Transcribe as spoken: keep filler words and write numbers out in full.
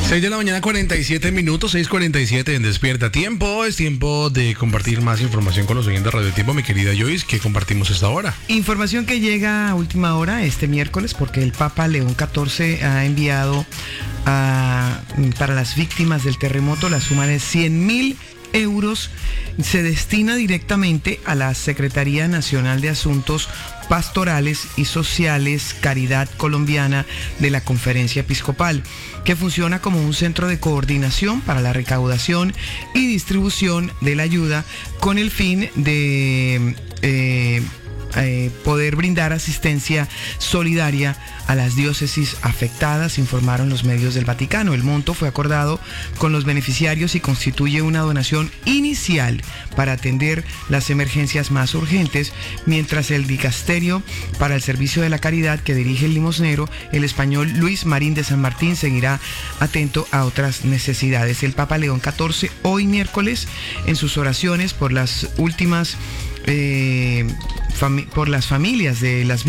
seis de la mañana, cuarenta y siete minutos, seis cuarenta y siete en Despierta Tiempo. Es tiempo de compartir más información con los oyentes de Radio Tiempo, mi querida Joyce, que compartimos esta hora. Información que llega a última hora este miércoles, porque el Papa León catorce ha enviado a, para las víctimas del terremoto la suma de cien mil euros. Se destina directamente a la Secretaría Nacional de Asuntos Pastorales y Sociales Caridad Colombiana de la Conferencia Episcopal, que funciona como un centro de coordinación para la recaudación y distribución de la ayuda con el fin de eh, eh, poder brindar asistencia solidaria a las diócesis afectadas, informaron los medios del Vaticano. El monto fue acordado con los beneficiarios y constituye una donación inicial para atender las emergencias más urgentes, mientras el dicasterio para el servicio de la caridad que dirige el limosnero, el español Luis Marín de San Martín, seguirá atento a otras necesidades. El Papa León catorce, hoy miércoles, en sus oraciones por las últimas, eh, fami- por las familias de las